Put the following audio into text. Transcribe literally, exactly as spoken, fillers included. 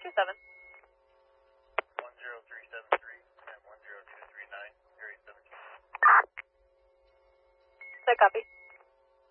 two seven. one zero three seven three and one zero two three nine, area seventeen. So copy.